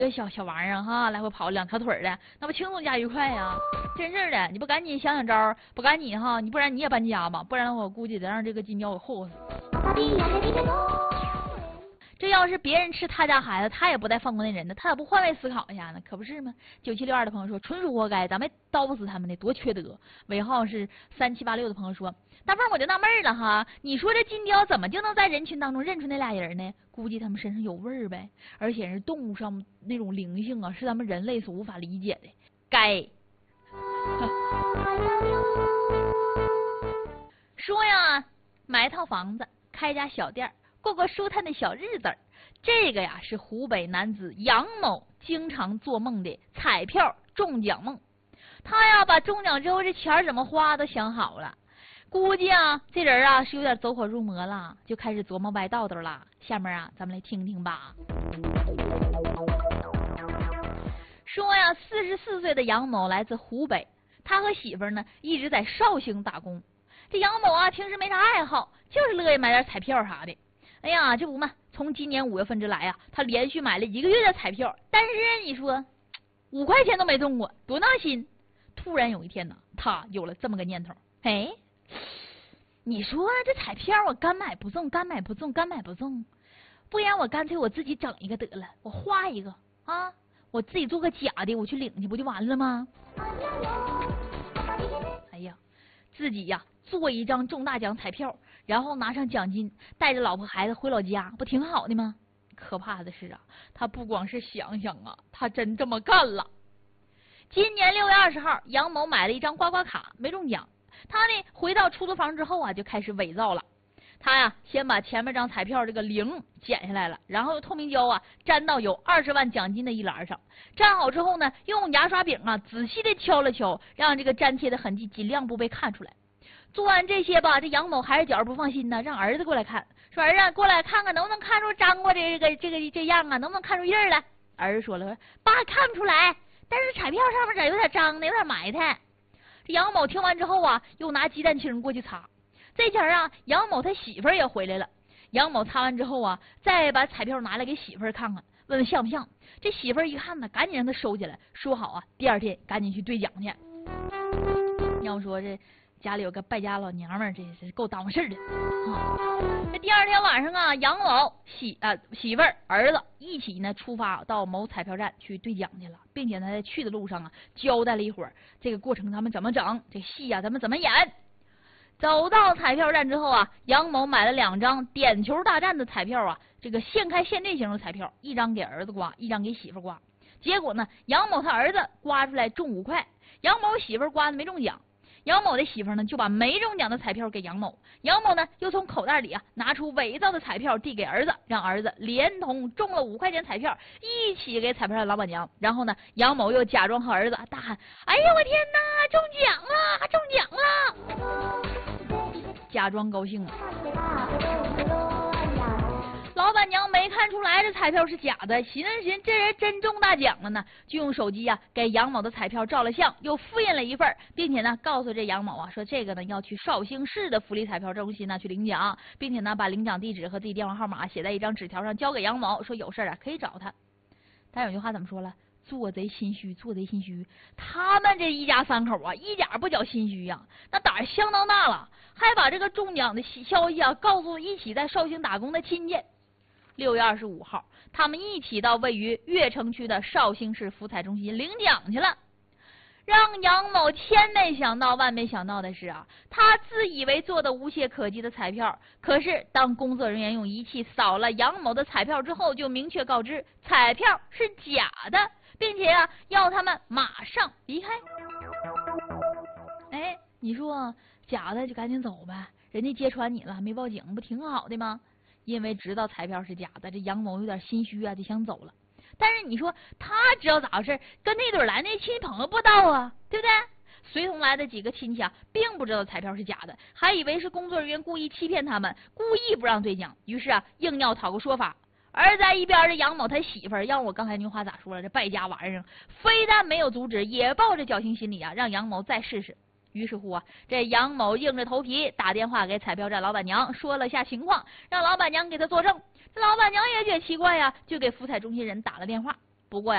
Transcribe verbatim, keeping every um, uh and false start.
这小小玩意儿哈，来回跑两条腿的，那不轻松加愉快呀？真是的，你不赶紧想想招，不赶紧哈，你不然你也搬家吧，不然我估计得让这个金雕给霍死。这要是别人吃他家孩子，他也不带放过那人的，他咋不换位思考一下呢？可不是吗？九七六二的朋友说，纯属活该，咱们刀死他们的，多缺德。尾号是三七八六的朋友说，大凤我就纳闷了哈，你说这金雕怎么就能在人群当中认出那俩人呢？估计他们身上有味儿呗，而且是动物上那种灵性啊，是咱们人类所无法理解的。该说呀，买一套房子，开家小店，过过舒坦的小日子儿。这个呀是湖北男子杨某经常做梦的彩票中奖梦。他呀把中奖之后这钱怎么花都想好了，估计啊这人啊是有点走火入魔了，就开始琢磨歪道道了。下面啊咱们来听听吧。说呀，四十四岁的杨某来自湖北，他和媳妇呢一直在绍兴打工。这杨某啊平时没啥爱好，就是乐意买点彩票啥的。哎呀，这不嘛，从今年五月份之来呀、啊，他连续买了一个月的彩票，但是你说五块钱都没中过，多闹心！突然有一天呢，他有了这么个念头，哎，你说这彩票我干买不中，干买不中，干买不中，不然我干脆我自己整一个得了，我画一个啊，我自己做个假的，我去领去不就完了吗？哎呀，自己呀做一张中大奖彩票，然后拿上奖金，带着老婆孩子回老家，不挺好的吗？可怕的是啊，他不光是想想啊，他真这么干了。今年六月二十号，杨某买了一张刮刮卡，没中奖。他呢回到出租房之后啊，就开始伪造了。他呀先把前面张彩票这个零剪下来了，然后用透明胶啊粘到有二十万奖金的一栏上。粘好之后呢，用牙刷柄啊仔细的敲了敲，让这个粘贴的痕迹尽量不被看出来。做完这些吧，这杨某还是觉着不放心呢，让儿子过来看，说儿子过来看看能不能看出粘过的这个这个这样啊，能不能看出印儿来？儿子说了，爸看不出来，但是彩票上面咋有点脏的，有点埋汰。这杨某听完之后啊，又拿鸡蛋清过去擦。这前啊，杨某他媳妇儿也回来了。杨某擦完之后啊，再把彩票拿来给媳妇儿看看，问问像不像。这媳妇儿一看呢，赶紧让他收起来，说好啊，第二天赶紧去兑奖去。要说这家里有个败家老娘们儿，这是够耽误事儿的啊！这第二天晚上啊，杨某媳啊媳妇儿、儿子一起呢出发到某彩票站去兑奖去了，并且呢在去的路上啊交代了一会儿这个过程他们怎么整，这戏啊咱们怎么演。走到彩票站之后啊，杨某买了两张点球大战的彩票啊，这个现开现兑型的彩票，一张给儿子刮，一张给媳妇刮。结果呢，杨某他儿子刮出来中五块，杨某媳妇刮的没中奖。杨某的媳妇呢就把没中奖的彩票给杨某，杨某呢又从口袋里啊拿出伪造的彩票递给儿子，让儿子连同中了五块钱彩票一起给彩票站老板娘。然后呢，杨某又假装和儿子大喊：“哎呀我天哪，中奖了，中奖了！”假装高兴啊。老板娘没看出来这彩票是假的，寻思寻这人真中大奖了呢，就用手机啊给杨某的彩票照了相，又复印了一份，并且呢告诉这杨某啊说这个呢要去绍兴市的福利彩票中心呢去领奖，并且呢把领奖地址和自己电话号码写在一张纸条上交给杨某，说有事啊可以找他。但有句话怎么说了？做贼心虚，做贼心虚。他们这一家三口啊，一点不叫心虚呀、啊，那胆儿相当大了，还把这个中奖的消息啊告诉一起在绍兴打工的亲戚。六月二十五号，他们一起到位于越城区的绍兴市福彩中心领奖去了。让杨某千没想到万没想到的是啊，他自以为做的无懈可击的彩票，可是当工作人员用仪器扫了杨某的彩票之后，就明确告知彩票是假的，并且啊要他们马上离开。哎，你说假的就赶紧走呗，人家揭穿你了还没报警，不挺好的吗？因为知道彩票是假的，这杨某有点心虚啊，就想走了。但是你说他知道咋回事，跟那对来那亲戚朋友不知道啊，对不对？随同来的几个亲戚啊，并不知道彩票是假的，还以为是工作人员故意欺骗他们，故意不让兑奖，于是啊硬要讨个说法。而在一边的杨某他媳妇儿，让我刚才那句话咋说了？这败家玩意儿，非但没有阻止，也抱着侥幸心理啊，让杨某再试试。于是乎啊，这杨某硬着头皮打电话给彩票站老板娘说了下情况，让老板娘给他作证。这老板娘也觉得奇怪呀、啊，就给福彩中心人打了电话。不过呀、